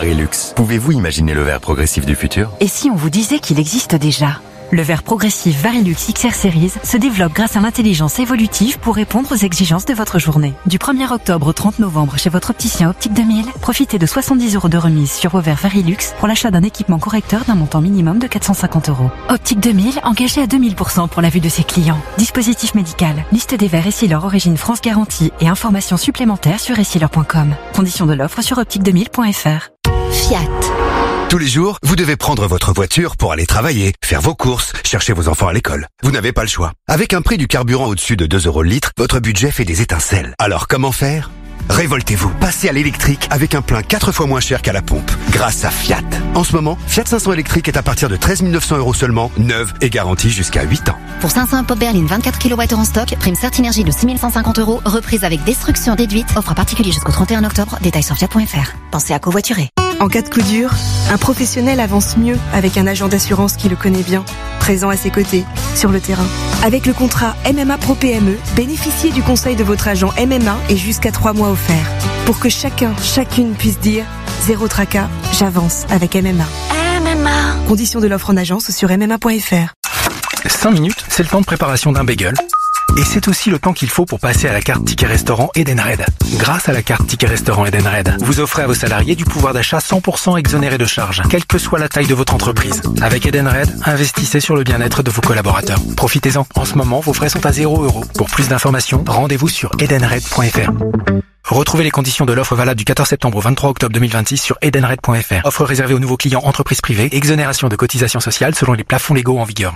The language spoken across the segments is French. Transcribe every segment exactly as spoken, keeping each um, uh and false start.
Varilux. Pouvez-vous imaginer le verre progressif du futur ? Et si on vous disait qu'il existe déjà ? Le verre progressif Varilux X R Series se développe grâce à l'intelligence évolutive pour répondre aux exigences de votre journée. Du premier octobre au trente novembre chez votre opticien Optique deux mille, profitez de soixante-dix euros de remise sur vos verres Varilux pour l'achat d'un équipement correcteur d'un montant minimum de quatre cent cinquante euros. Optique deux mille, engagé à deux mille pour cent pour la vue de ses clients. Dispositif médical, liste des verres Essilor Origine France Garantie et informations supplémentaires sur essilor point com. Conditions de l'offre sur optique deux mille point f r. Fiat. Tous les jours, vous devez prendre votre voiture pour aller travailler, faire vos courses, chercher vos enfants à l'école. Vous n'avez pas le choix. Avec un prix du carburant au-dessus de deux euros le litre, votre budget fait des étincelles. Alors comment faire ? Révoltez-vous. Passez à l'électrique avec un plein quatre fois moins cher qu'à la pompe, grâce à Fiat. En ce moment, Fiat cinq cents électrique est à partir de treize mille neuf cents euros seulement, neuve et garantie jusqu'à huit ans. Pour cinq cents Pop Berlin vingt-quatre kilowattheures en stock, prime Certinergie de six mille cent cinquante euros, reprise avec destruction déduite, offre à particulier jusqu'au trente et un octobre, détails sur fiat point f r. Pensez à covoiturer. En cas de coup dur, un professionnel avance mieux avec un agent d'assurance qui le connaît bien, présent à ses côtés, sur le terrain. Avec le contrat M M A Pro P M E, bénéficiez du conseil de votre agent M M A et jusqu'à trois mois offerts. Pour que chacun, chacune puisse dire « Zéro tracas, j'avance avec M M A ». M M A. Conditions de l'offre en agence sur m m a point f r. cinq minutes, c'est le temps de préparation d'un bagel. Et c'est aussi le temps qu'il faut pour passer à la carte Ticket Restaurant Edenred. Grâce à la carte Ticket Restaurant Edenred, vous offrez à vos salariés du pouvoir d'achat cent pour cent exonéré de charges, quelle que soit la taille de votre entreprise. Avec Edenred, investissez sur le bien-être de vos collaborateurs. Profitez-en. En ce moment, vos frais sont à zéro euro. Pour plus d'informations, rendez-vous sur edenred point f r. Retrouvez les conditions de l'offre valable du quatorze septembre au vingt-trois octobre deux mille vingt-six sur edenred point f r. Offre réservée aux nouveaux clients entreprises privées. Exonération de cotisations sociales selon les plafonds légaux en vigueur.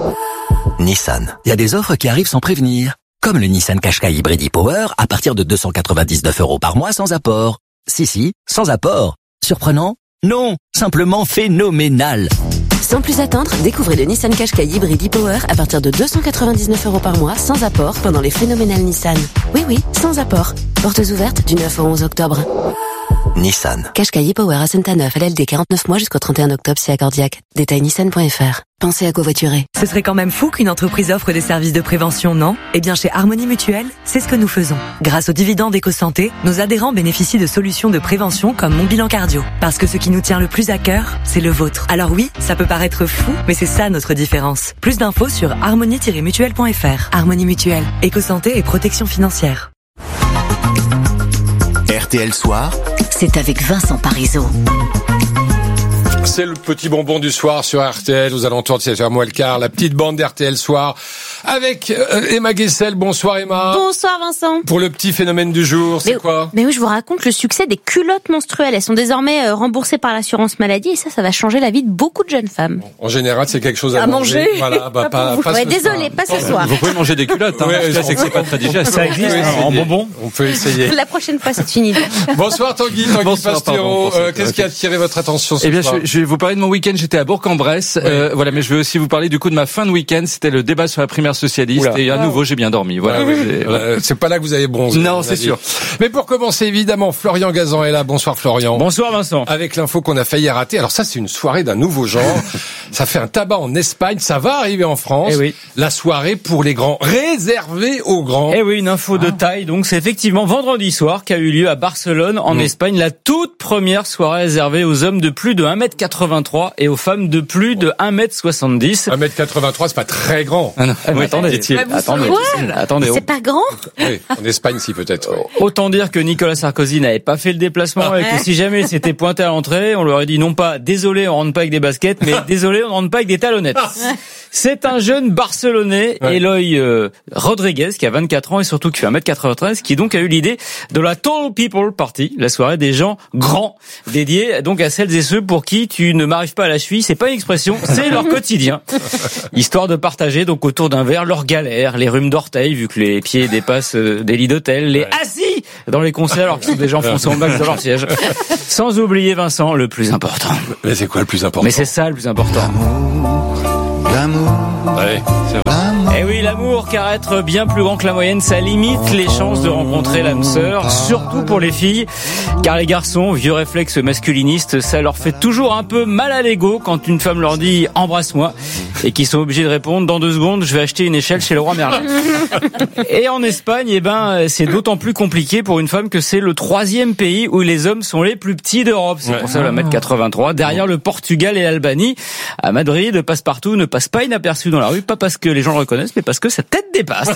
Nissan. Il y a des offres qui arrivent sans prévenir. Comme le Nissan Qashqai Hybrid e-Power à partir de deux cent quatre-vingt-dix-neuf euros par mois sans apport. Si, si, sans apport. Surprenant ? Non, simplement phénoménal. Sans plus attendre, découvrez le Nissan Qashqai Hybrid e-Power à partir de deux cent quatre-vingt-dix-neuf euros par mois sans apport pendant les phénoménales Nissan. Oui, oui, sans apport. Portes ouvertes du neuf au onze octobre. Nissan. Qashqai e-Power à Saint-Aneuf, L L D quarante-neuf mois jusqu'au trente et un octobre si accordiaque. Détail nissan point f r. Pensez à covoiturer. Ce serait quand même fou qu'une entreprise offre des services de prévention, non ? Eh bien, chez Harmonie Mutuelle, c'est ce que nous faisons. Grâce aux dividendes éco-santé, nos adhérents bénéficient de solutions de prévention comme Mon Bilan Cardio. Parce que ce qui nous tient le plus à cœur, c'est le vôtre. Alors oui, ça peut paraître fou, mais c'est ça notre différence. Plus d'infos sur harmonie tiret mutuelle point f r. Harmonie Mutuelle, éco-santé et protection financière. R T L Soir, C'est avec Vincent Parisot. C'est le petit bonbon du soir sur R T L, aux alentours de sept heures moins le quart, la petite bande d'R T L Soir, avec euh, Emma Guessel. Bonsoir Emma. Bonsoir Vincent. Pour le petit phénomène du jour, c'est mais, quoi ? Mais oui, je vous raconte le succès des culottes menstruelles. Elles sont désormais euh, remboursées par l'assurance maladie et ça, ça va changer la vie de beaucoup de jeunes femmes. En général, c'est quelque chose à, à manger. manger. Voilà, bah, pas, pas, pas ouais, ce désolé, soir. pas ce soir. Vous pouvez manger des culottes, hein. Ouais, c'est que c'est pas très digeste. Ça existe en bonbon. On peut essayer. La prochaine fois, c'est une idée. Bonsoir Tanguy, Tanguy Bonsoir, Pastureau. pardon, euh, Qu'est-ce qui a attiré votre attention ce Eh bien, soir ? je, je vais vous parler de mon week-end. J'étais à Bourg-en-Bresse. Oui. Euh, voilà, mais je vais aussi vous parler du coup de ma fin de week-end. C'était le débat sur la primaire socialiste. Oula. Et à nouveau, j'ai bien dormi. Voilà. Ah oui. j'ai- Voilà, c'est pas là que vous avez bronzé. Non, à mon c'est avis. sûr. Mais pour commencer, évidemment, Florian Gazan est là. Bonsoir Florian. Bonsoir Vincent. Avec l'info qu'on a failli rater. Alors ça, c'est une soirée d'un nouveau genre. Ça fait un tabac en Espagne. Ça va arriver en France. Eh oui. La soirée pour les grands, réservée aux grands. Eh oui, une info de taille. Donc c'est effectivement vendredi soir qu'a eu lieu à Barcelone, en Mmh. Espagne, la toute première soirée réservée aux hommes de plus de un mètre quatre-vingt-trois et aux femmes de plus de un mètre soixante-dix. un mètre quatre-vingt-trois, c'est pas très grand. Ah non, Ah, mais attendez, attendez, Bah, vous attendez, savez quoi attendez. C'est pas grand. Oui, en Espagne, si peut-être. oui. Autant dire que Nicolas Sarkozy n'avait pas fait le déplacement et que si jamais il s'était pointé à l'entrée, on lui aurait dit non pas désolé, on rentre pas avec des baskets, mais désolé, on rentre pas avec des talonnettes. C'est un jeune Barcelonais, Ouais. Eloy euh, Rodriguez, qui a vingt-quatre ans et surtout qui fait un mètre quatre-vingt-treize, qui donc a eu l'idée de la Tall People Party, la soirée des gens grands, dédiée donc à celles et ceux pour qui tu ne m'arrives pas à la cheville. C'est pas une expression, c'est leur quotidien. Histoire de partager donc autour d'un verre leurs galères, les rhumes d'orteils vu que les pieds dépassent euh, des lits d'hôtel, les Ouais. assis dans les concerts alors qu'ils sont des gens foncés en max dans leur siège. Sans oublier Vincent, le plus important. Mais c'est quoi le plus important? Mais c'est ça le plus important. L'amour, Ouais, c'est vrai. l'amour. Eh oui, l'amour, car être bien plus grand que la moyenne, ça limite les chances de rencontrer l'âme sœur, surtout pour les filles. Car les garçons, vieux réflexes masculinistes, ça leur fait toujours un peu mal à l'ego quand une femme leur dit « embrasse-moi » et qu'ils sont obligés de répondre « dans deux secondes, je vais acheter une échelle chez le roi Merlin ». Et en Espagne, eh ben, c'est d'autant plus compliqué pour une femme que c'est le troisième pays où les hommes sont les plus petits d'Europe. C'est pour ça le un mètre quatre-vingt-trois, derrière le Portugal et l'Albanie. À Madrid, Passepartout ne passe pas inaperçu dans la rue, pas parce que les gens le reconnaissent, mais parce que sa tête dépasse.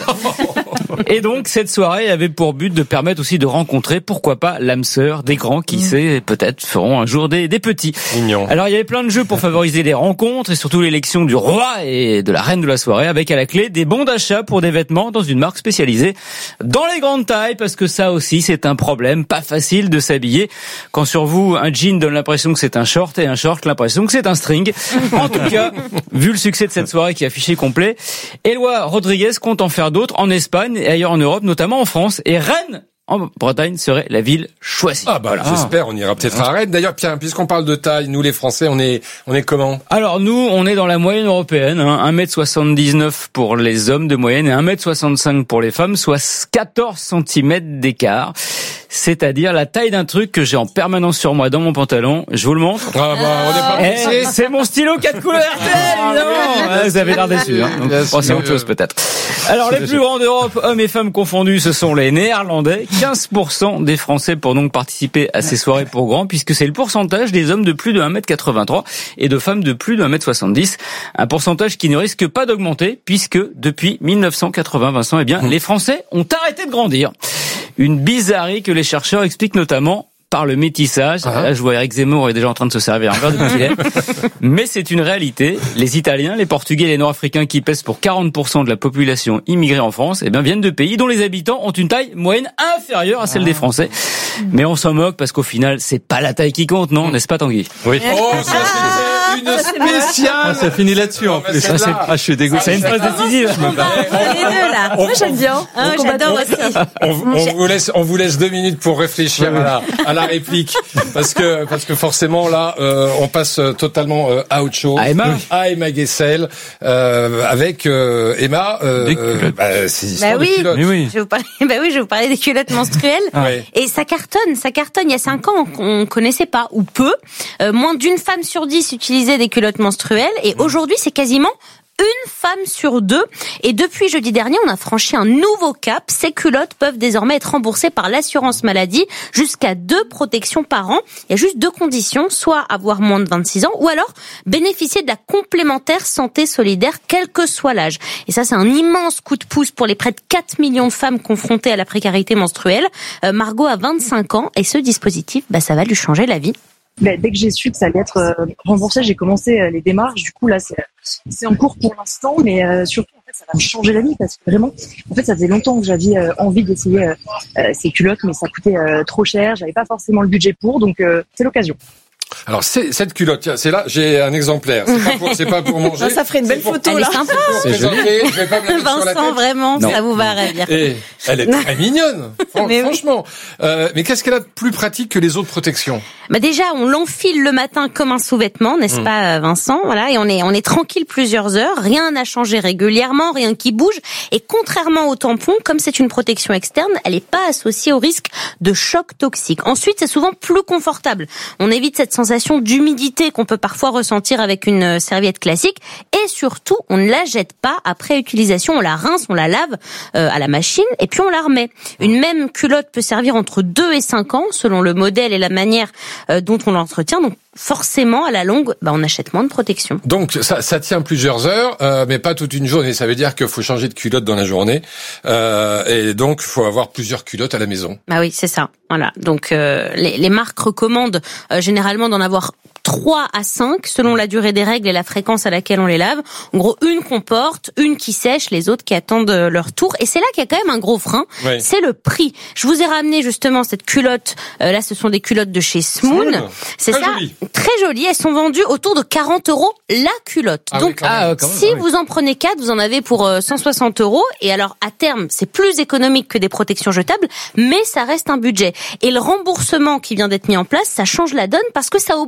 Et donc, cette soirée avait pour but de permettre aussi de rencontrer, pourquoi pas, l'âme sœur des grands qui, sait, peut-être feront un jour des, des petits. Mignon. Alors, il y avait plein de jeux pour favoriser les rencontres et surtout l'élection du roi et de la reine de la soirée, avec à la clé des bons d'achat pour des vêtements dans une marque spécialisée dans les grandes tailles, parce que ça aussi, c'est un problème, pas facile de s'habiller quand sur vous, un jean donne l'impression que c'est un short et un short l'impression que c'est un string. En tout cas, vu le succès de cette soirée qui est affiché complet, Éloi Rodriguez compte en faire d'autres en Espagne et ailleurs en Europe, notamment en France. Et Rennes, en Bretagne, serait la ville choisie. Ah bah voilà. J'espère, on ira peut-être à Rennes. D'ailleurs, Pierre, puisqu'on parle de taille, nous les Français, on est on est comment? Alors nous, on est dans la moyenne européenne, hein, un mètre soixante-dix-neuf pour les hommes de moyenne et un mètre soixante-cinq pour les femmes, soit quatorze centimètres d'écart. C'est-à-dire la taille d'un truc que j'ai en permanence sur moi dans mon pantalon. Je vous le montre. Ah bah, on n'est pas eh, c'est mon stylo quatre couleurs R T L, évidemment. Ah, vous avez l'air déçu, hein. Donc, pensez à autre chose peut-être. Alors les plus grands d'Europe, hommes et femmes confondus, ce sont les Néerlandais. quinze pour cent des Français pour donc participer à ces soirées pour grands, puisque c'est le pourcentage des hommes de plus de un mètre quatre-vingt-trois et de femmes de plus de un mètre soixante-dix. Un pourcentage qui ne risque pas d'augmenter, puisque depuis mille neuf cent quatre-vingts, Vincent, eh bien, les Français ont arrêté de grandir. Une bizarrerie que les chercheurs expliquent notamment par le métissage. Ah. Là, je vois Eric Zemmour est déjà en train de se servir un verre de petit lait. Mais c'est une réalité. Les Italiens, les Portugais et les Nord-Africains qui pèsent pour quarante pour cent de la population immigrée en France, eh bien, viennent de pays dont les habitants ont une taille moyenne inférieure à celle ah. des Français. Mais on s'en moque parce qu'au final, c'est pas la taille qui compte, non? N'est-ce pas, Tanguy? Oui. Oh, ça, c'est une spéciale! Ah, ça finit là-dessus, en plus. Ah, c'est... ah, je suis dégoûté. C'est une phase décisive. Les deux, là. Moi, j'aime bien. Ah, j'adore aussi. On, on vous laisse, on vous laisse deux minutes pour réfléchir à la, à la réplique. Parce que, parce que forcément, là, euh, on passe totalement euh, à autre chose. À Emma. À Emma Guessel, euh, avec, euh, Emma, euh, euh, bah, c'est bah oui. de culottes. Mais oui. Je vais vous parler, bah oui, je vais vous parler des culottes menstruelles. Ouais. Et ça cartonne, ça cartonne. Il y a cinq ans, on connaissait pas, ou peu. Euh, moins d'une femme sur dix utilisait des culottes menstruelles. Et aujourd'hui, c'est quasiment une femme sur deux. Et depuis jeudi dernier, on a franchi un nouveau cap. Ces culottes peuvent désormais être remboursées par l'assurance maladie jusqu'à deux protections par an. Il y a juste deux conditions, soit avoir moins de vingt-six ans ou alors bénéficier de la complémentaire santé solidaire, quel que soit l'âge. Et ça, c'est un immense coup de pouce pour les près de quatre millions de femmes confrontées à la précarité menstruelle. Euh, Margot a vingt-cinq ans et ce dispositif, bah, ça va lui changer la vie. Ben, dès que j'ai su que ça allait être euh, remboursé, j'ai commencé euh, les démarches. Du coup, là, c'est, c'est en cours pour l'instant, mais euh, surtout, en fait, ça va me changer la vie parce que vraiment, en fait, ça faisait longtemps que j'avais euh, envie d'essayer euh, euh, ces culottes, mais ça coûtait euh, trop cher. J'avais pas forcément le budget pour, donc euh, c'est l'occasion. Alors, c'est, cette culotte, tiens, c'est là, j'ai un exemplaire. C'est pas pour, c'est pas pour manger. Non, ça ferait une belle pour, photo, là. C'est pour c'est présenter, je vais pas me la mettre Vincent, sur la tête. vraiment, non. Ça vous va ravir. Et elle est très mignonne. mais franchement. Oui. Euh, mais qu'est-ce qu'elle a de plus pratique que les autres protections? Bah déjà, on l'enfile le matin comme un sous-vêtement, n'est-ce mmh. pas, Vincent? Voilà. Et on est, on est tranquille plusieurs heures. Rien à changer régulièrement, rien qui bouge. Et contrairement au tampon, comme c'est une protection externe, elle n'est pas associée au risque de choc toxique. Ensuite, c'est souvent plus confortable. On évite cette sensation d'humidité qu'on peut parfois ressentir avec une serviette classique, et surtout on ne la jette pas après utilisation, on la rince, on la lave euh, à la machine et puis on la remet. Une même culotte peut servir entre deux et cinq ans selon le modèle et la manière euh, dont on l'entretient, donc forcément à la longue bah, on achète moins de protection. Donc ça, ça tient plusieurs heures euh, mais pas toute une journée, ça veut dire qu'il faut changer de culotte dans la journée euh, et donc il faut avoir plusieurs culottes à la maison. Bah oui, c'est ça. Voilà. Donc euh, les, les marques recommandent euh, généralement d'en avoir trois à cinq selon la durée des règles et la fréquence à laquelle on les lave. En gros, une qu'on porte, une qui sèche, les autres qui attendent leur tour. Et c'est là qu'il y a quand même un gros frein, oui. C'est le prix. Je vous ai ramené justement cette culotte. Euh, là, ce sont des culottes de chez Smoon. Smoon. C'est très ça, joli. Très jolies. Elles sont vendues autour de quarante euros la culotte. Ah Donc, oui, ah, quand même, si ah oui. vous en prenez quatre, vous en avez pour euh, cent soixante euros. Et alors, à terme, c'est plus économique que des protections jetables, mais ça reste un budget. Et le remboursement qui vient d'être mis en place, ça change la donne parce que ça oblige les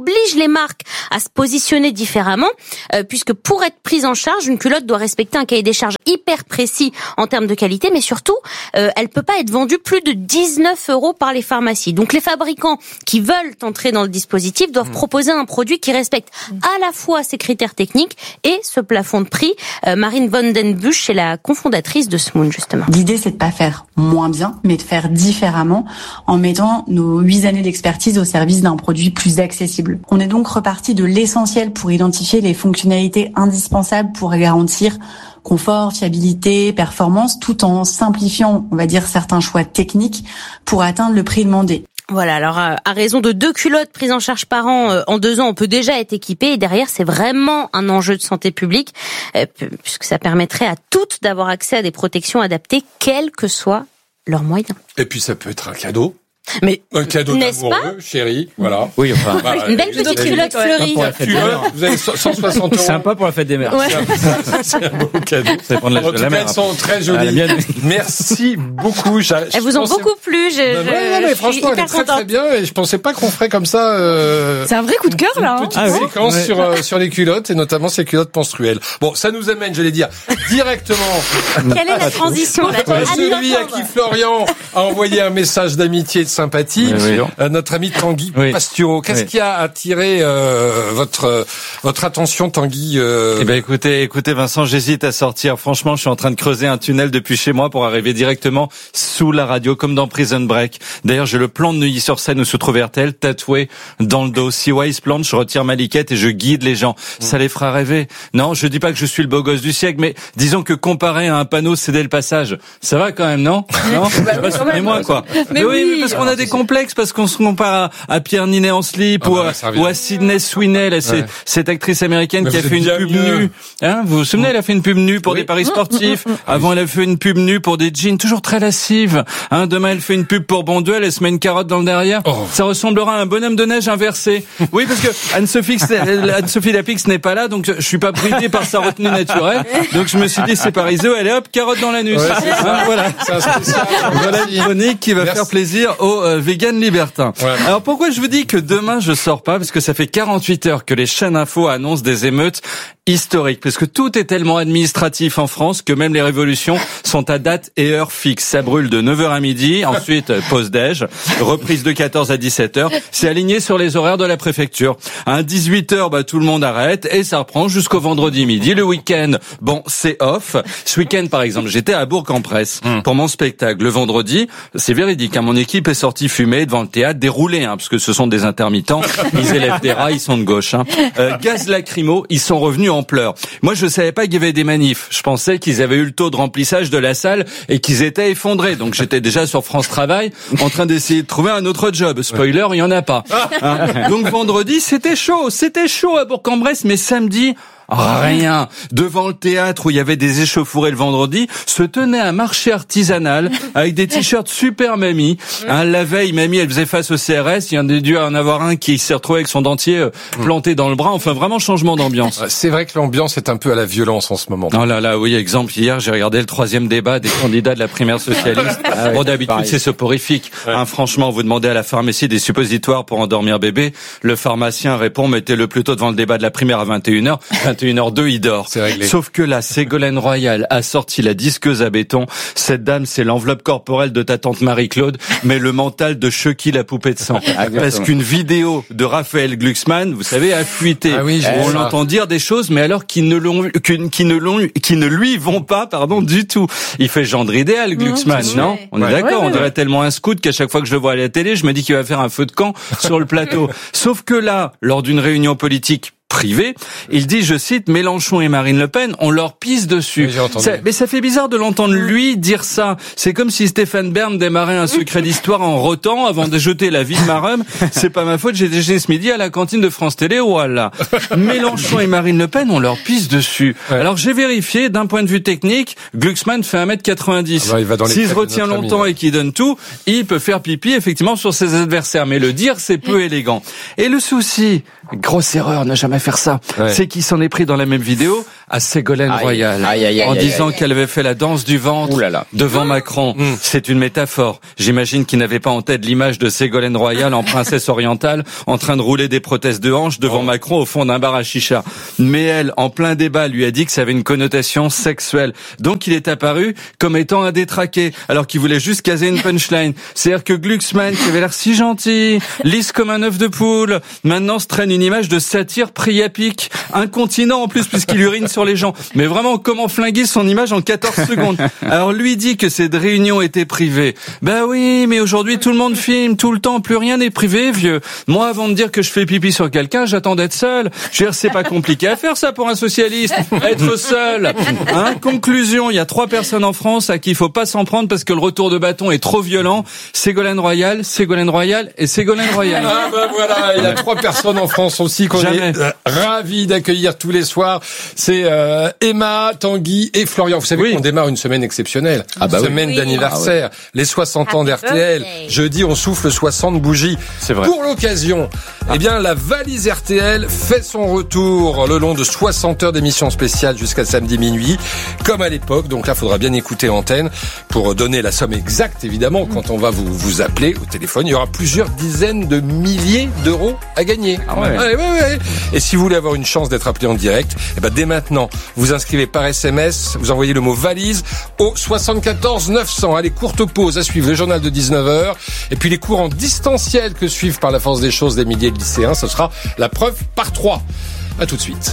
marques à se positionner différemment, euh, puisque pour être prise en charge, une culotte doit respecter un cahier des charges hyper précis en termes de qualité, mais surtout, euh, elle peut pas être vendue plus de dix-neuf euros par les pharmacies. Donc les fabricants qui veulent entrer dans le dispositif doivent mmh. proposer un produit qui respecte à la fois ces critères techniques et ce plafond de prix. Euh, Marine Vandenbusch est la cofondatrice de Smoon, justement. L'idée, c'est de pas faire moins bien, mais de faire différemment en mettant nos huit années d'expertise au service d'un produit plus accessible. On est donc reparti de l'essentiel pour identifier les fonctionnalités indispensables pour garantir confort, fiabilité, performance, tout en simplifiant, on va dire, certains choix techniques pour atteindre le prix demandé. Voilà, alors à raison de deux culottes prises en charge par an euh, en deux ans, on peut déjà être équipé. Et derrière, c'est vraiment un enjeu de santé publique, euh, puisque ça permettrait à toutes d'avoir accès à des protections adaptées, quels que soient leurs moyens. Et puis ça peut être un cadeau. Mais un cadeau d'amoureux, chérie, voilà. Oui, enfin. Bah, une belle petite culotte fleurie. Vous avez cent soixante euros. Sympa pour la fête des mères. Ouais. C'est un beau cadeau. Ça dépend de la, en tout de la cas, mère. Elles sont très jolies. Ah, Merci beaucoup. Je, elles vous ont pensais... beaucoup plu. Je, non, non, non, mais je franchement, elle est très contente. très bien. Et je pensais pas qu'on ferait comme ça. Euh, c'est un vrai coup de cœur là. Une petite hein. séquence ah, ouais. sur euh, sur les culottes et notamment ces culottes menstruelles. Bon, ça nous amène, j'allais dire, directement. Quelle est la transition là? Celui à qui Florian a envoyé un message d'amitié et de sympathie. Oui, oui. Euh, notre ami Tanguy oui. Pastureau. Qu'est-ce oui. qui a attiré euh, votre votre attention, Tanguy euh... Eh ben écoutez, écoutez Vincent, j'hésite à sortir. Franchement, je suis en train de creuser un tunnel depuis chez moi pour arriver directement sous la radio, comme dans Prison Break. D'ailleurs, j'ai le plan de Neuilly-sur-Seine où se trouve R T L tatoué dans le dos. Si Wise plante, je retire ma liquette et je guide les gens. Mmh. Ça les fera rêver. Non, je dis pas que je suis le beau gosse du siècle, mais disons que comparé à un panneau céder le passage, ça va quand même, non? Non, bah, souvenez-moi quoi. Mais, mais oui, oui, parce qu'on a des complexes, parce qu'on se compare à, à Pierre Ninet en slip ah, ou, à, ou à Sydney Sweeney, là, c'est ouais. cette actrice américaine mais qui a fait une pub mieux. nue. Hein, vous vous souvenez, elle a fait une pub nue pour oui. des paris sportifs. Avant, elle a fait une pub nue pour des jeans, toujours très lascive. Hein, demain, elle fait une pub pour Bonduelle, elle se met une carotte dans le derrière. Oh. Ça ressemblera à un bonhomme de neige inversé. Oui, parce que Anne-Sophie, Anne-Sophie Lapix n'est pas là, donc je suis pas bridé par sa retenue naturelle. Donc je me suis dit, c'est Pariseux, allez hop, carotte dans l'anus. Ouais, hein, voilà. C'est un spécial. Voilà une chronique qui va Merci. faire plaisir aux euh, véganes libertins. Ouais. Alors pourquoi je vous dis que demain je sors pas? Parce que ça fait quarante-huit heures que les chaînes info annoncent des émeutes historiques. Parce que tout est tellement administratif en France que même les révolutions sont à date et heure fixe. Ça brûle de neuf heures à midi, ensuite pause déj, reprise de quatorze à dix-sept heures. C'est aligné sur les horaires de la préfecture. À dix-huit heures, bah, tout le monde arrête et ça reprend jusqu'au vendredi midi. Le week-end, bon, c'est off. Ce week-end, par exemple, j'étais à Bourg-en-Bresse mmh. pour mon spectacle. Le vendredi, c'est véridique, hein, mon équipe est sortie fumer devant le théâtre, déroulée, hein, parce que ce sont des intermittents. Ils élèvent des rats, ils sont de gauche. Hein. Euh, gaz lacrymo, ils sont revenus en pleurs. Moi, je savais pas qu'il y avait des manifs. Je pensais qu'ils avaient eu le taux de remplissage de la salle et qu'ils étaient effondrés. Donc, j'étais déjà sur France Travail en train d'essayer de trouver un autre job. Spoiler, il y en a pas. Hein. Donc, vendredi, c'était chaud. C'était chaud à Bourg-en-Bresse, mais samedi... Rien. Devant le théâtre où il y avait des échauffourées le vendredi, se tenait un marché artisanal avec des t-shirts super mamie. Hein, la veille, mamie, elle faisait face au C R S. Il y en a dû en avoir un qui s'est retrouvé avec son dentier euh, planté dans le bras. Enfin, vraiment changement d'ambiance. C'est vrai que l'ambiance est un peu à la violence en ce moment. Oh là là, oui, exemple, hier, j'ai regardé le troisième débat des candidats de la primaire socialiste. Ah oui, bon, d'habitude, c'est soporifique. Ouais. Hein, franchement, vous demandez à la pharmacie des suppositoires pour endormir bébé. Le pharmacien répond, mettez-le plutôt devant le débat de la primaire à vingt et une heures. vingt et une heures deux, il dort. Sauf que là, Ségolène Royal a sorti la disqueuse à béton. Cette dame, c'est l'enveloppe corporelle de ta tante Marie-Claude, mais le mental de Chucky, la poupée de sang. Parce qu'une vidéo de Raphaël Glucksmann, vous savez, a fuité. Ah oui, on l'entend dire des choses, mais alors qu'ils ne l'ont, qui ne l'ont, qui ne lui vont pas, pardon, du tout. Il fait gendre idéal, Glucksmann, mmh, non? On est ouais. d'accord, ouais, on dirait ouais. tellement un scout qu'à chaque fois que je le vois à la télé, je me dis qu'il va faire un feu de camp sur le plateau. Sauf que là, lors d'une réunion politique privé, il dit, je cite, Mélenchon et Marine Le Pen, on leur pisse dessus. Oui, ça, mais ça fait bizarre de l'entendre lui dire ça. C'est comme si Stéphane Bern démarrait un secret d'histoire en rotant avant de jeter la vie de Marum. C'est pas ma faute, j'ai déjeuné ce midi à la cantine de France Télé, voilà. Mélenchon et Marine Le Pen, on leur pisse dessus. Ouais. Alors j'ai vérifié, d'un point de vue technique, Glucksmann fait un mètre quatre-vingt-dix. Alors, s'il se retient longtemps ami, et qu'il donne tout, il peut faire pipi effectivement sur ses adversaires. Mais le dire, c'est peu élégant. Et le souci, grosse erreur, n'a jamais faire ça. Ouais. C'est qu'il s'en est pris dans la même vidéo à Ségolène aïe. Royal aïe, aïe, aïe, en aïe, disant aïe, aïe. qu'elle avait fait la danse du ventre devant Macron. Mmh. C'est une métaphore. J'imagine qu'il n'avait pas en tête l'image de Ségolène Royal en princesse orientale en train de rouler des prothèses de hanche devant oh. Macron au fond d'un bar à chicha. Mais elle, en plein débat, lui a dit que ça avait une connotation sexuelle. Donc il est apparu comme étant un détraqué, alors qu'il voulait juste caser une punchline. C'est-à-dire que Glucksmann, qui avait l'air si gentil, lisse comme un œuf de poule, maintenant se traîne une image de satyre priapique, incontinent en plus puisqu'il urine sur les gens. Mais vraiment, comment flinguer son image en quatorze secondes? Alors lui dit que cette réunion était privée. Ben oui, mais aujourd'hui tout le monde filme, tout le temps, plus rien n'est privé, vieux. Moi, avant de dire que je fais pipi sur quelqu'un, j'attends d'être seul. Je veux dire, c'est pas compliqué à faire ça pour un socialiste, être seul. Hein? Conclusion, il y a trois personnes en France à qui il faut pas s'en prendre parce que le retour de bâton est trop violent. Ségolène Royal, Ségolène Royal et Ségolène Royal. Ah ben voilà, il y a trois personnes en France aussi qu'on Jamais. est euh, ravis d'accueillir tous les soirs. C'est euh, Emma, Tanguy et Florian. Vous savez oui. qu'on démarre une semaine exceptionnelle, ah bah une oui. semaine oui. d'anniversaire, ah oui. les soixante ans d'R T L. Jeudi, on souffle soixante bougies. C'est vrai. Pour l'occasion, ah. eh bien la valise R T L fait son retour le long de soixante heures d'émissions spéciales jusqu'à samedi minuit, comme à l'époque. Donc là, il faudra bien écouter Antenne pour donner la somme exacte, évidemment, quand on va vous, vous appeler au téléphone. Il y aura plusieurs dizaines de milliers d'euros à gagner. Ah ouais. Ouais, ouais, ouais. Et si vous voulez avoir une chance d'être appelé en direct, eh ben, dès maintenant, vous inscrivez par S M S, vous envoyez le mot valise au soixante-quatorze neuf cents. Allez, courte pause à suivre le journal de dix-neuf heures. Et puis les cours en distanciel que suivent par la force des choses des milliers de lycéens, ce sera la preuve par trois. À tout de suite.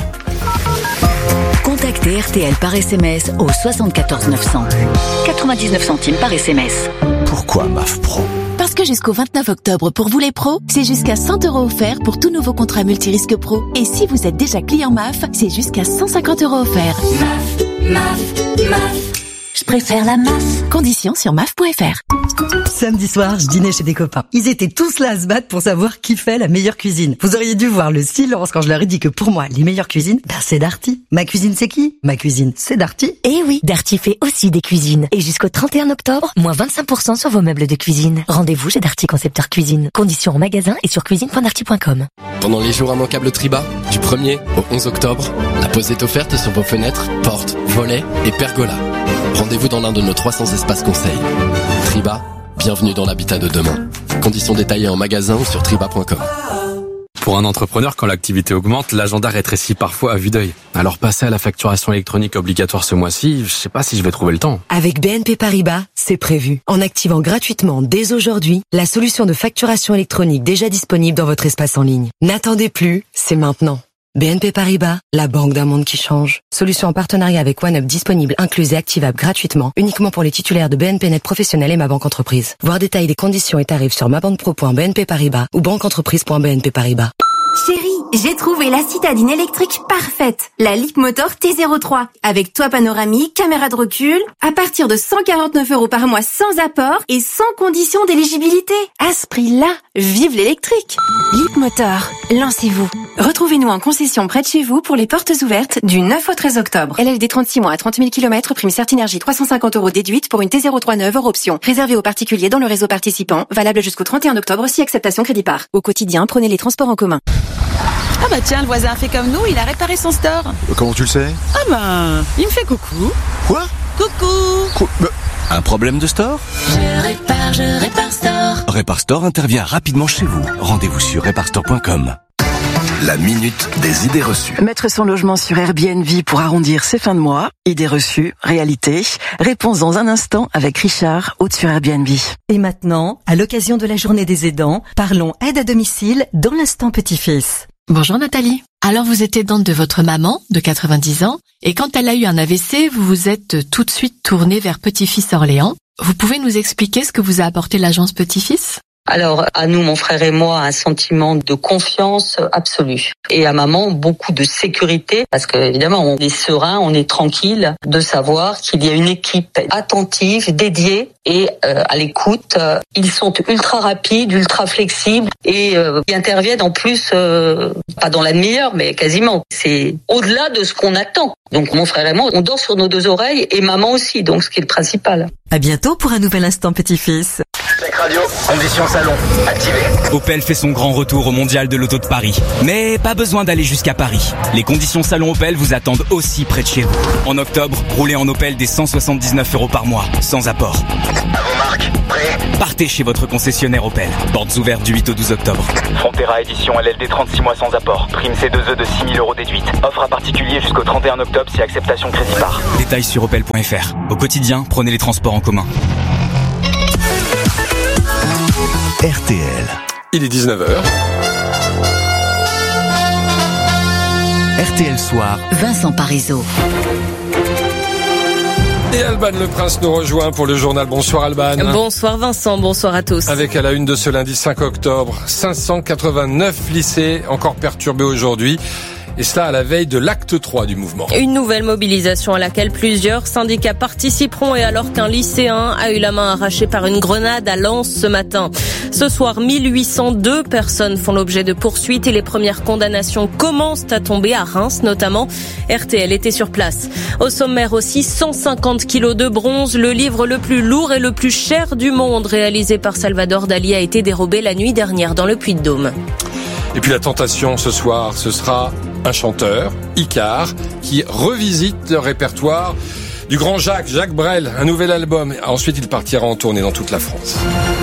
Contactez R T L par S M S au soixante-quatorze neuf cents. quatre-vingt-dix-neuf centimes par S M S. Pourquoi M A F Pro ? Parce que jusqu'au vingt-neuf octobre, pour vous les pros, c'est jusqu'à cent euros offerts pour tout nouveau contrat multirisque pro. Et si vous êtes déjà client M A F, c'est jusqu'à cent cinquante euros offerts. M A F, M A F, M A F. Je préfère la M A F. Conditions sur M A F point F R. Samedi soir, je dînais chez des copains. Ils étaient tous là à se battre pour savoir qui fait la meilleure cuisine. Vous auriez dû voir le silence quand je leur ai dit que pour moi, les meilleures cuisines, ben c'est Darty. Ma cuisine, c'est qui? Ma cuisine, c'est Darty. Eh oui, Darty fait aussi des cuisines. Et jusqu'au trente et un octobre, moins vingt-cinq pour cent sur vos meubles de cuisine. Rendez-vous chez Darty Concepteur Cuisine. Conditions en magasin et sur cuisine point darty point com. Pendant les jours immanquables Triba, du premier au onze octobre, la pose est offerte sur vos fenêtres, portes, volets et pergolas. Rendez-vous dans l'un de nos trois cents espaces conseils. Triba, bienvenue dans l'habitat de demain. Conditions détaillées en magasin ou sur triba point com. Pour un entrepreneur, quand l'activité augmente, l'agenda rétrécit parfois à vue d'œil. Alors passer à la facturation électronique obligatoire ce mois-ci, je sais pas si je vais trouver le temps. Avec B N P Paribas, c'est prévu. En activant gratuitement dès aujourd'hui la solution de facturation électronique déjà disponible dans votre espace en ligne. N'attendez plus, c'est maintenant. B N P Paribas, la banque d'un monde qui change. Solution en partenariat avec OneUp disponible, incluse et activable gratuitement, uniquement pour les titulaires de B N P Net Professionnel et Ma Banque Entreprise. Voir détail des conditions et tarifs sur ma banque pro point b n p paribas ou banque entreprise point b n p paribas. Chérie, j'ai trouvé la citadine électrique parfaite, la Leapmotor T zéro trois, avec toit panoramique, caméra de recul, à partir de cent quarante-neuf euros par mois sans apport et sans condition d'éligibilité. À ce prix-là, vive l'électrique. Leapmotor, lancez-vous. Retrouvez-nous en concession près de chez vous pour les portes ouvertes du neuf au treize octobre. L L D trente-six mois à trente mille kilomètres, prime Certinergie trois cent cinquante euros déduite pour une T zéro trois neuve hors option. Réservé aux particuliers dans le réseau participant, valable jusqu'au trente et un octobre si acceptation crédit par. Au quotidien, prenez les transports en commun. Ah bah tiens, le voisin a fait comme nous, il a réparé son store. Comment tu le sais? Ah bah, il me fait coucou. Quoi? Coucou. Quoi? Bah, un problème de store? Je répare, je répare store. Répare Store intervient rapidement chez vous. Rendez-vous sur répare store point com. La minute des idées reçues. Mettre son logement sur Airbnb pour arrondir ses fins de mois. Idées reçues, réalité. Réponse dans un instant avec Richard, hôte sur Airbnb. Et maintenant, à l'occasion de la journée des aidants, parlons aide à domicile dans l'instant petit-fils. Bonjour Nathalie. Alors vous êtes aidante de votre maman, de quatre-vingt-dix ans, et quand elle a eu un A V C, vous vous êtes tout de suite tournée vers Petit-Fils Orléans. Vous pouvez nous expliquer ce que vous a apporté l'agence Petit-Fils ? Alors, à nous, mon frère et moi, un sentiment de confiance absolue. Et à maman, beaucoup de sécurité, parce que évidemment, on est serein, on est tranquille de savoir qu'il y a une équipe attentive, dédiée et euh, à l'écoute. Ils sont ultra rapides, ultra flexibles et euh, ils interviennent en plus, euh, pas dans la demi-heure, mais quasiment. C'est au-delà de ce qu'on attend. Donc mon frère et moi, on dort sur nos deux oreilles et maman aussi, donc ce qui est le principal. À bientôt pour un nouvel instant petit-fils. radio, conditions salon, activé. Opel fait son grand retour au Mondial de l'Auto de Paris. Mais pas besoin d'aller jusqu'à Paris. Les conditions salon Opel vous attendent aussi près de chez vous. En octobre, roulez en Opel dès cent soixante-dix-neuf euros par mois, sans apport. À vos marques, prêt? Partez chez votre concessionnaire Opel. Portes ouvertes du huit au douze octobre. Frontera édition L L D trente-six mois sans apport. Prime C deux E de six mille euros déduite. Offre à particulier jusqu'au trente et un octobre si acceptation crédit par. Détails sur opel point f r. Au quotidien, prenez les transports en commun. R T L. Il est dix-neuf heures. R T L Soir. Vincent Parisot. Et Alban Le Prince nous rejoint pour le journal. Bonsoir Alban. Bonsoir Vincent, bonsoir à tous. Avec à la une de ce lundi cinq octobre, cinq cent quatre-vingt-neuf lycées encore perturbés aujourd'hui. Et cela à la veille de l'acte trois du mouvement. Une nouvelle mobilisation à laquelle plusieurs syndicats participeront et alors qu'un lycéen a eu la main arrachée par une grenade à Lens ce matin. Ce soir, mille huit cent deux personnes font l'objet de poursuites et les premières condamnations commencent à tomber à Reims notamment. R T L était sur place. Au sommaire aussi, cent cinquante kilos de bronze. Le livre le plus lourd et le plus cher du monde réalisé par Salvador Dali a été dérobé la nuit dernière dans le Puy-de-Dôme. Et puis la tentation ce soir, ce sera un chanteur, Icare, qui revisite le répertoire du grand Jacques, Jacques Brel, un nouvel album. Ensuite, il partira en tournée dans toute la France.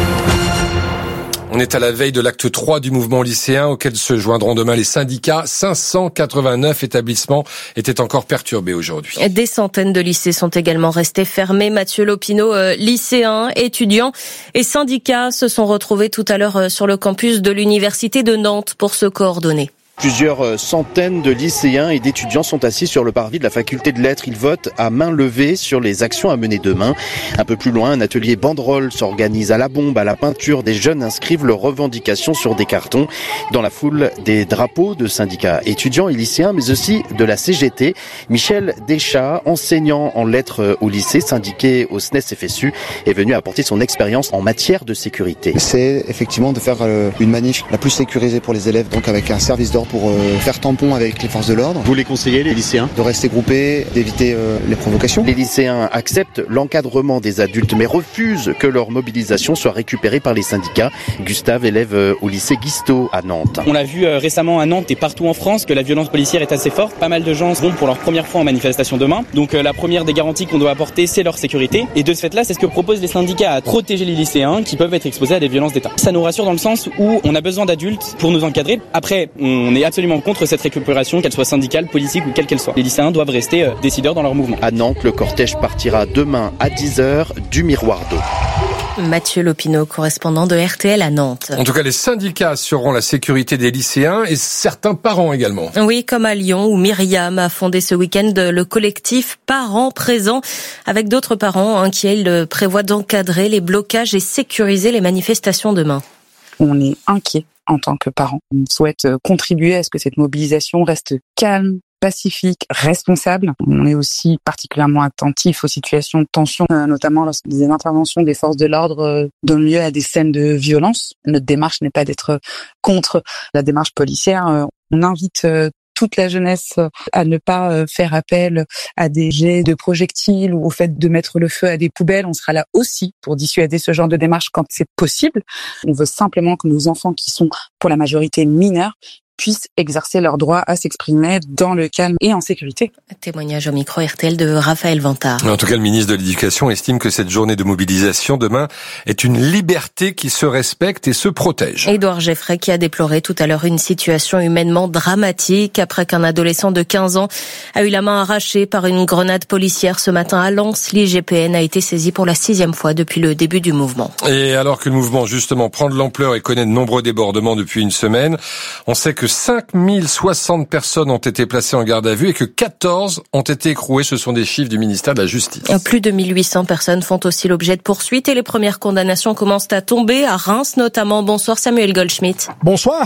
On est à la veille de l'acte trois du mouvement lycéen auquel se joindront demain les syndicats. cinq cent quatre-vingt-neuf établissements étaient encore perturbés aujourd'hui. Des centaines de lycées sont également restés fermés. Mathieu Lopineau, euh, lycéens, étudiants et syndicats se sont retrouvés tout à l'heure euh, sur le campus de l'université de Nantes pour se coordonner. Plusieurs centaines de lycéens et d'étudiants sont assis sur le parvis de la faculté de lettres. Ils votent à main levée sur les actions à mener demain. Un peu plus loin, un atelier banderole s'organise à la bombe, à la peinture. Des jeunes inscrivent leurs revendications sur des cartons. Dans la foule, des drapeaux de syndicats étudiants et lycéens, mais aussi de la C G T. Michel Deschat, enseignant en lettres au lycée, syndiqué au S N E S F S U, est venu apporter son expérience en matière de sécurité. C'est effectivement de faire une manif la plus sécurisée pour les élèves, donc avec un service d'ordre pour euh, faire tampon avec les forces de l'ordre. Vous les conseillez, les lycéens ? De rester groupés, d'éviter euh, les provocations. Les lycéens acceptent l'encadrement des adultes, mais refusent que leur mobilisation soit récupérée par les syndicats. Gustave, élève euh, au lycée Guisteau à Nantes. On l'a vu euh, récemment à Nantes et partout en France que la violence policière est assez forte. Pas mal de gens vont pour leur première fois en manifestation demain. Donc euh, la première des garanties qu'on doit apporter, c'est leur sécurité. Et de ce fait-là, c'est ce que proposent les syndicats, à protéger les lycéens qui peuvent être exposés à des violences d'État. Ça nous rassure dans le sens où on a besoin d'adultes pour nous encadrer. Après, on est absolument contre cette récupération, qu'elle soit syndicale, politique ou quelle qu'elle soit. Les lycéens doivent rester euh, décideurs dans leur mouvement. À Nantes, le cortège partira demain à dix heures du Miroir d'eau. Mathieu Lopineau, correspondant de R T L à Nantes. En tout cas, les syndicats assureront la sécurité des lycéens et certains parents également. Oui, comme à Lyon, où Myriam a fondé ce week-end le collectif Parents Présents. Avec d'autres parents inquiets, il prévoit d'encadrer les blocages et sécuriser les manifestations demain. On est inquiet en tant que parents. On souhaite contribuer à ce que cette mobilisation reste calme, pacifique, responsable. On est aussi particulièrement attentif aux situations de tension, notamment lorsque des interventions des forces de l'ordre donnent lieu à des scènes de violence. Notre démarche n'est pas d'être contre la démarche policière. On invite toute la jeunesse à ne pas faire appel à des jets de projectiles ou au fait de mettre le feu à des poubelles. On sera là aussi pour dissuader ce genre de démarche quand c'est possible. On veut simplement que nos enfants, qui sont pour la majorité mineurs, puissent exercer leur droit à s'exprimer dans le calme et en sécurité. Témoignage au micro R T L de Raphaël Vantard. En tout cas, le ministre de l'Éducation estime que cette journée de mobilisation demain est une liberté qui se respecte et se protège. Édouard Geffray qui a déploré tout à l'heure une situation humainement dramatique après qu'un adolescent de quinze ans a eu la main arrachée par une grenade policière ce matin à Lens. L'I G P N a été saisi pour la sixième fois depuis le début du mouvement. Et alors que le mouvement justement prend de l'ampleur et connaît de nombreux débordements depuis une semaine, on sait que cinq mille soixante personnes ont été placées en garde à vue et que quatorze ont été écrouées. Ce sont des chiffres du ministère de la Justice. Plus de mille huit cents personnes font aussi l'objet de poursuites et les premières condamnations commencent à tomber à Reims notamment. Bonsoir Samuel Goldschmidt. Bonsoir.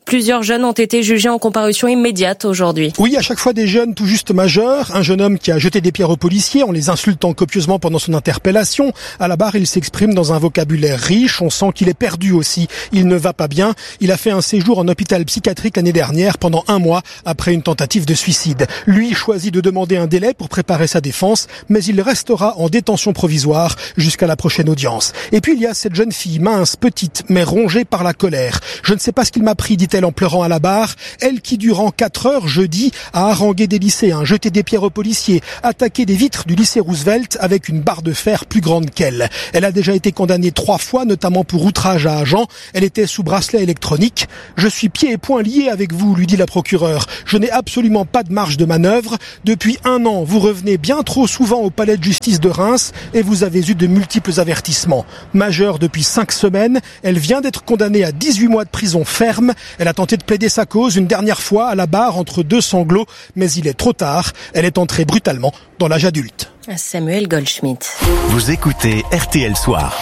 Plusieurs jeunes ont été jugés en comparution immédiate aujourd'hui. Oui, à chaque fois des jeunes tout juste majeurs. Un jeune homme qui a jeté des pierres aux policiers en les insultant copieusement pendant son interpellation. À la barre, il s'exprime dans un vocabulaire riche. On sent qu'il est perdu aussi. Il ne va pas bien. Il a fait un séjour en hôpital psychiatrique l'année dernière pendant un mois après une tentative de suicide. Lui choisit de demander un délai pour préparer sa défense, mais il restera en détention provisoire jusqu'à la prochaine audience. Et puis il y a cette jeune fille, mince, petite, mais rongée par la colère. Je ne sais pas ce qu'il m'a pris, dit-elle en pleurant à la barre. Elle qui, durant quatre heures, jeudi, a harangué des lycéens, jeté des pierres aux policiers, attaqué des vitres du lycée Roosevelt avec une barre de fer plus grande qu'elle. Elle a déjà été condamnée trois fois, notamment pour outrage à agent. Elle était sous bracelet électronique. Je suis pieds et poings liés avec vous, lui dit la procureure. Je n'ai absolument pas de marge de manœuvre. Depuis un an, vous revenez bien trop souvent au palais de justice de Reims et vous avez eu de multiples avertissements. Majeure depuis cinq semaines, elle vient d'être condamnée à dix-huit mois de prison ferme. Elle a tenté de plaider sa cause une dernière fois à la barre entre deux sanglots, mais il est trop tard. Elle est entrée brutalement dans l'âge adulte. Samuel Goldschmidt. Vous écoutez R T L Soir.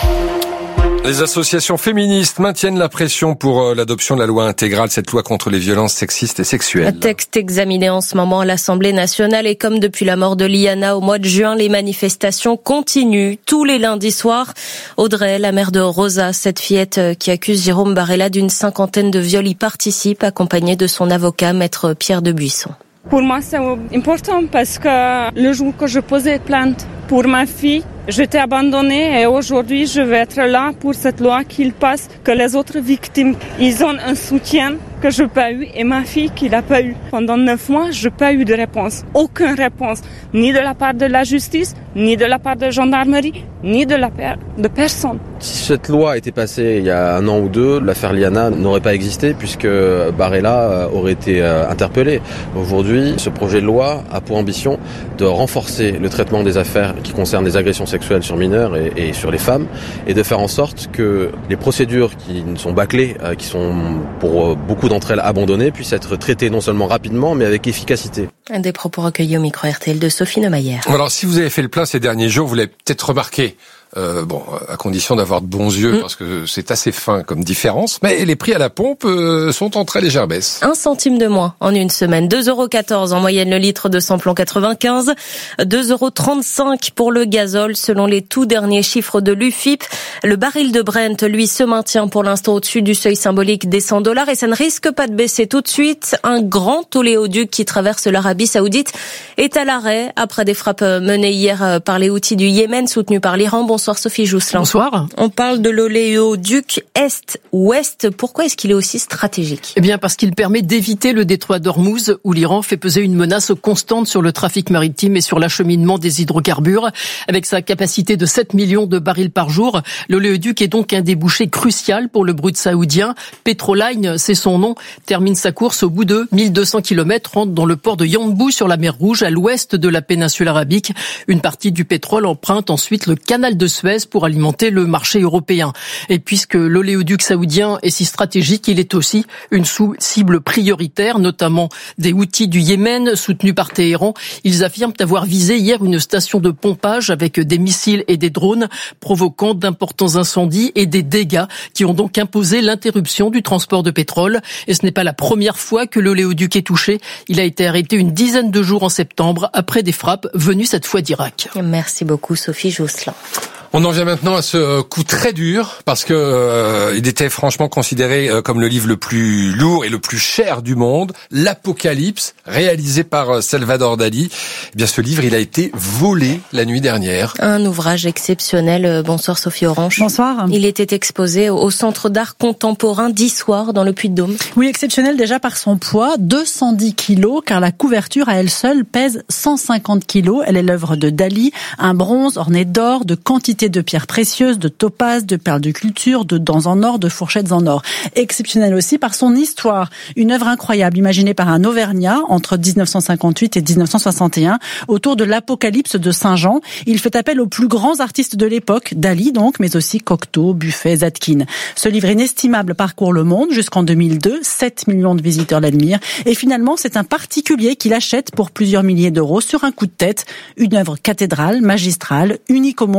Les associations féministes maintiennent la pression pour l'adoption de la loi intégrale, cette loi contre les violences sexistes et sexuelles. Un texte examiné en ce moment à l'Assemblée nationale et comme depuis la mort de Liana au mois de juin, les manifestations continuent tous les lundis soirs. Audrey, la mère de Rosa, cette fillette qui accuse Jérôme Barella d'une cinquantaine de viols, y participe, accompagnée de son avocat, maître Pierre Debuisson. Pour moi, c'est important parce que le jour que je posais plainte pour ma fille, j'étais abandonnée et aujourd'hui, je vais être là pour cette loi qu'il passe, que les autres victimes, ils ont un soutien que je n'ai pas eu et ma fille qui l'a pas eu. Pendant neuf mois, je n'ai pas eu de réponse. Aucune réponse, ni de la part de la justice, ni de la part de la gendarmerie, ni de la part de personne. Si cette loi était passée il y a un an ou deux, l'affaire Liana n'aurait pas existé puisque Barella aurait été interpellé. Aujourd'hui, ce projet de loi a pour ambition de renforcer le traitement des affaires qui concernent les agressions sexuelles sur mineurs et, et sur les femmes et de faire en sorte que les procédures qui sont bâclées, qui sont pour beaucoup d'entre elles abandonnées, puissent être traitées non seulement rapidement mais avec efficacité. Un des propos recueillis au micro R T L de Sophie Neumayer. Alors si vous avez fait le plein ces derniers jours, vous l'avez peut-être remarqué. Euh, bon, à condition d'avoir de bons yeux, mmh. parce que c'est assez fin comme différence. Mais les prix à la pompe euh, sont en très légère baisse. Un centime de moins en une semaine. deux euros quatorze en moyenne le litre de samplon quatre-vingt-quinze. deux euros trente-cinq pour le gazole selon les tout derniers chiffres de l'U F I P. Le baril de Brent, lui, se maintient pour l'instant au-dessus du seuil symbolique des cent dollars et ça ne risque pas de baisser tout de suite. Un grand oléoduc qui traverse l'Arabie Saoudite est à l'arrêt après des frappes menées hier par les Houthis du Yémen soutenus par l'Iran. Bonsoir. Bonsoir Sophie Jousselin. Bonsoir. On parle de l'oléoduc Est-Ouest. Pourquoi est-ce qu'il est aussi stratégique ? Eh bien parce qu'il permet d'éviter le détroit d'Ormuz où l'Iran fait peser une menace constante sur le trafic maritime et sur l'acheminement des hydrocarbures. Avec sa capacité de sept millions de barils par jour, l'oléoduc est donc un débouché crucial pour le brut saoudien. Petroline, c'est son nom, termine sa course au bout de mille deux cents kilomètres, rentre dans le port de Yanbu sur la mer Rouge à l'ouest de la péninsule arabique. Une partie du pétrole emprunte ensuite le canal de Suez pour alimenter le marché européen. Et puisque l'oléoduc saoudien est si stratégique, il est aussi une cible prioritaire, notamment des Houthis du Yémen, soutenus par Téhéran. Ils affirment avoir visé hier une station de pompage avec des missiles et des drones, provoquant d'importants incendies et des dégâts qui ont donc imposé l'interruption du transport de pétrole. Et ce n'est pas la première fois que l'oléoduc est touché. Il a été arrêté une dizaine de jours en septembre après des frappes venues cette fois d'Irak. Merci beaucoup Sophie Jousselin. On en vient maintenant à ce coup très dur parce que euh, il était franchement considéré euh, comme le livre le plus lourd et le plus cher du monde, l'Apocalypse, réalisé par Salvador Dali. Eh bien, ce livre, il a été volé la nuit dernière. Un ouvrage exceptionnel. Bonsoir Sophie Orange. Bonsoir. Il était exposé au Centre d'art contemporain d'Issoire dans le Puy-de-Dôme. Oui, exceptionnel déjà par son poids, deux cent dix kilos, car la couverture à elle seule pèse cent cinquante kilos. Elle est l'œuvre de Dali, un bronze orné d'or, de quantité de pierres précieuses, de topazes, de perles de culture, de dents en or, de fourchettes en or. Exceptionnel aussi par son histoire. Une œuvre incroyable imaginée par un Auvergnat entre dix-neuf cent cinquante-huit et dix-neuf cent soixante et un autour de l'Apocalypse de Saint-Jean. Il fait appel aux plus grands artistes de l'époque, Dali donc, mais aussi Cocteau, Buffet, Zadkine. Ce livre inestimable parcourt le monde jusqu'en deux mille deux. sept millions de visiteurs l'admirent. Et finalement, c'est un particulier qui l'achète pour plusieurs milliers d'euros sur un coup de tête. Une œuvre cathédrale, magistrale, unique au monde pour son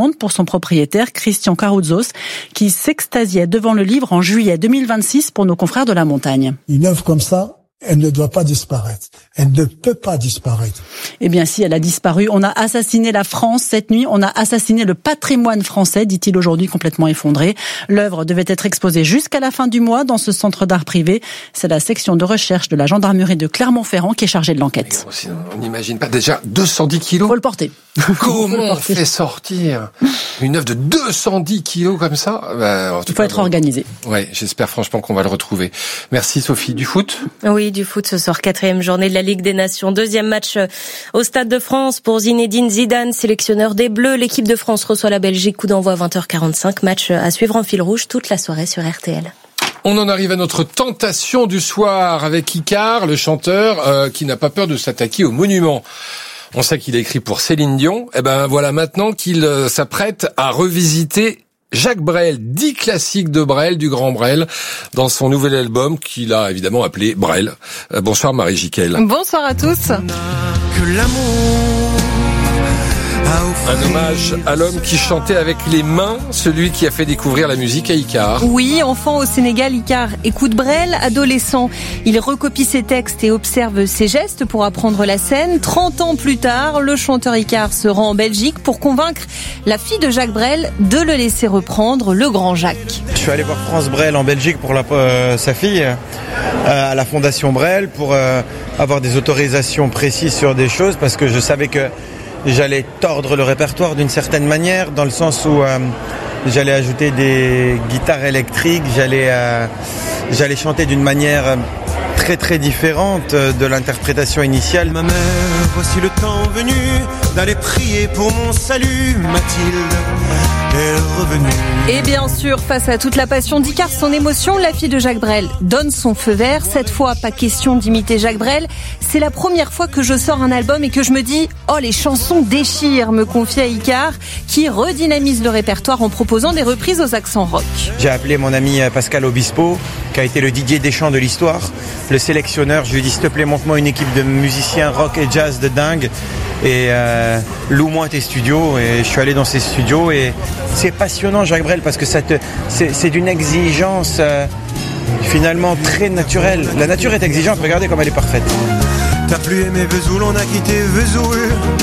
son propriétaire, Christian Carouzos, qui s'extasiait devant le livre en juillet deux mille vingt-six pour nos confrères de La Montagne. Une œuvre comme ça, elle ne doit pas disparaître. Elle ne peut pas disparaître. Eh bien, si elle a disparu, on a assassiné la France cette nuit, on a assassiné le patrimoine français, dit-il aujourd'hui complètement effondré. L'œuvre devait être exposée jusqu'à la fin du mois dans ce centre d'art privé. C'est la section de recherche de la gendarmerie de Clermont-Ferrand qui est chargée de l'enquête. On n'imagine pas déjà deux cent dix kilos. Faut le porter. Comment on fait sortir une œuvre de deux cent dix kilos comme ça? Ben, Il faut être bon. organisé. Ouais, j'espère franchement qu'on va le retrouver. Merci Sophie. Du foot? Oui, du foot ce soir, quatrième journée de la Ligue des Nations. Deuxième match au Stade de France pour Zinedine Zidane, sélectionneur des Bleus. L'équipe de France reçoit la Belgique, coup d'envoi à vingt heures quarante-cinq. Match à suivre en fil rouge toute la soirée sur R T L. On en arrive à notre tentation du soir avec Icare, le chanteur euh, qui n'a pas peur de s'attaquer au monument. On sait qu'il a écrit pour Céline Dion. Et ben voilà maintenant qu'il euh, s'apprête à revisiter Jacques Brel, dix classiques de Brel, du grand Brel, dans son nouvel album qu'il a évidemment appelé Brel. Euh, bonsoir Marie Jiquel. Bonsoir à tous. Que l'amour. Un hommage à l'homme qui chantait avec les mains, celui qui a fait découvrir la musique à Icare. Oui, enfant au Sénégal, Icare écoute Brel. Adolescent, il recopie ses textes et observe ses gestes pour apprendre la scène. trente ans plus tard, le chanteur Icare se rend en Belgique pour convaincre la fille de Jacques Brel de le laisser reprendre, le grand Jacques. Je suis allé voir France Brel en Belgique pour la, euh, sa fille, euh, à la Fondation Brel, pour euh, avoir des autorisations précises sur des choses, parce que je savais que j'allais tordre le répertoire d'une certaine manière, dans le sens où euh, j'allais ajouter des guitares électriques, j'allais euh, j'allais chanter d'une manière très très différente de l'interprétation initiale. Ma mère, voici le temps venu d'aller prier pour mon salut, Mathilde est revenue. Et bien sûr, face à toute la passion d'Icare, son émotion, la fille de Jacques Brel donne son feu vert. Cette fois, pas question d'imiter Jacques Brel. C'est la première fois que je sors un album et que je me dis « Oh, les chansons déchirent », me confie à Icare, qui redynamise le répertoire en proposant des reprises aux accents rock. J'ai appelé mon ami Pascal Obispo, qui a été le Didier Deschamps de l'histoire, le sélectionneur. Je lui ai dit « S'il te plaît, montre-moi une équipe de musiciens rock et jazz de dingue et euh, loue-moi tes studios ». Et je suis allé dans ses studios et c'est passionnant, Jacques Brel, parce que ça te, c'est, c'est d'une exigence euh, finalement très naturelle. La nature est exigeante, regardez comme elle est parfaite. T'as plus aimé Vesoul, on a quitté Vesoul.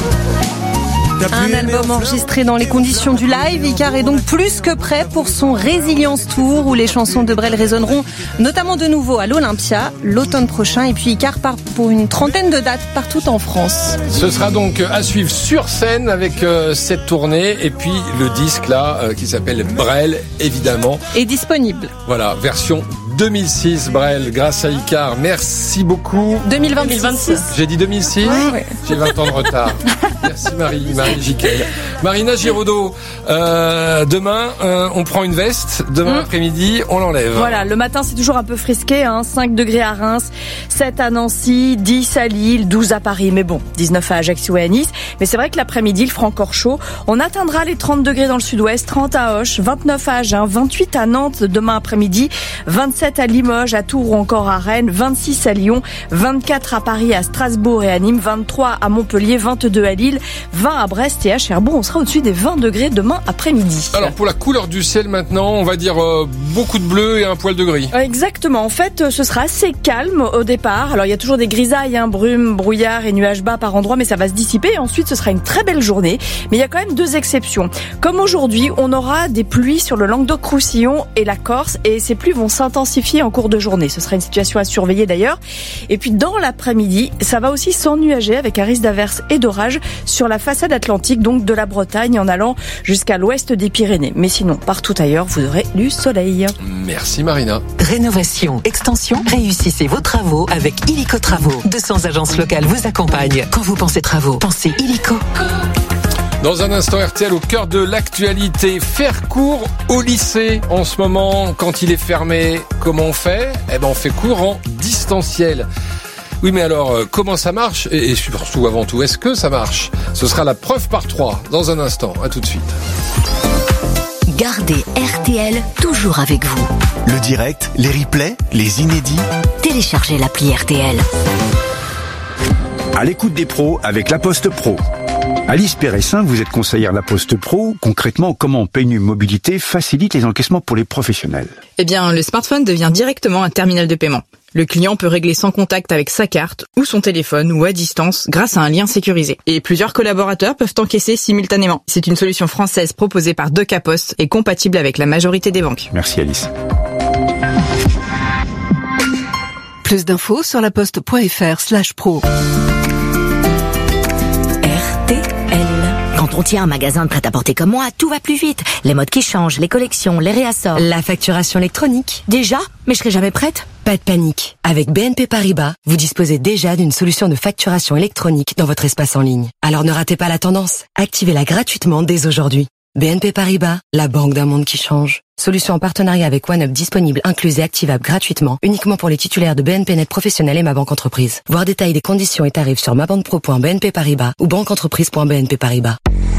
Un album enregistré dans les conditions du live. Icare est donc plus que prêt pour son Résilience Tour, où les chansons de Brel résonneront notamment de nouveau à l'Olympia l'automne prochain. Et puis Icare part pour une trentaine de dates partout en France. Ce sera donc à suivre sur scène avec euh, cette tournée, et puis le disque là euh, qui s'appelle Brel, évidemment, est disponible. Voilà, version deux mille six Brel, grâce à Icare. Merci beaucoup. deux mille vingt-six. J'ai dit deux mille six. Oui, oui. J'ai vingt ans de retard. Merci Marie, Marie Jiquel. Marina Giraudot, euh, demain euh, on prend une veste, demain mmh. après-midi on l'enlève. Voilà, le matin c'est toujours un peu frisqué, hein, cinq degrés à Reims, sept à Nancy, dix à Lille, douze à Paris, mais bon, dix-neuf à Ajaccio et à Nice. Mais c'est vrai que l'après-midi il fera encore chaud. On atteindra les trente degrés dans le sud-ouest, trente à Auch, vingt-neuf à Agen, vingt-huit à Nantes demain après-midi, vingt-sept à Limoges, à Tours ou encore à Rennes, vingt-six à Lyon, vingt-quatre à Paris, à Strasbourg et à Nîmes, vingt-trois à Montpellier, vingt-deux à Lille, vingt à Brest et à Cherbourg. On sera au-dessus des vingt degrés demain après-midi. Alors pour la couleur du ciel maintenant, on va dire euh, beaucoup de bleu et un poil de gris. Exactement. En fait, ce sera assez calme au départ. Alors il y a toujours des grisailles, hein, brume, brouillard et nuages bas par endroits, mais ça va se dissiper. Et ensuite, ce sera une très belle journée. Mais il y a quand même deux exceptions. Comme aujourd'hui, on aura des pluies sur le Languedoc-Roussillon et la Corse, et ces pluies vont s'intensifier en cours de journée. Ce sera une situation à surveiller d'ailleurs. Et puis dans l'après-midi, ça va aussi s'ennuager avec un risque d'averses et d'orages sur la façade atlantique, donc de la Bretagne en allant jusqu'à l'ouest des Pyrénées. Mais sinon, partout ailleurs, vous aurez du soleil. Merci Marina. Rénovation, extension, réussissez vos travaux avec Illico Travaux. deux cents agences locales vous accompagnent. Quand vous pensez travaux, pensez Illico. Dans un instant, R T L au cœur de l'actualité. Faire cours au lycée en ce moment, quand il est fermé, comment on fait ? Eh ben, on fait cours en distanciel. Oui, mais alors, comment ça marche ? Et surtout, avant tout, est-ce que ça marche ? Ce sera la preuve par trois dans un instant. À tout de suite. Gardez R T L toujours avec vous. Le direct, les replays, les inédits. Téléchargez l'appli R T L. À l'écoute des pros avec La Poste Pro. Alice Péressin, vous êtes conseillère La Poste Pro. Concrètement, comment PayNu Mobilité facilite les encaissements pour les professionnels? Eh bien, le smartphone devient directement un terminal de paiement. Le client peut régler sans contact avec sa carte ou son téléphone ou à distance grâce à un lien sécurisé. Et plusieurs collaborateurs peuvent encaisser simultanément. C'est une solution française proposée par DecaPost et compatible avec la majorité des banques. Merci Alice. Plus d'infos sur laposte.fr slash pro. R T L. Quand on tient un magasin de prêt-à-porter comme moi, tout va plus vite. Les modes qui changent, les collections, les réassorts. La facturation électronique. Déjà? Mais je serai jamais prête. Pas de panique. Avec B N P Paribas, vous disposez déjà d'une solution de facturation électronique dans votre espace en ligne. Alors ne ratez pas la tendance. Activez-la gratuitement dès aujourd'hui. B N P Paribas, la banque d'un monde qui change. Solution en partenariat avec OneUp disponible, incluse et activable gratuitement, uniquement pour les titulaires de B N P Net Professionnel et Ma Banque Entreprise. Voir détails des conditions et tarifs sur ma banque pro point b n p paribas ou banque entreprise point b n p paribas.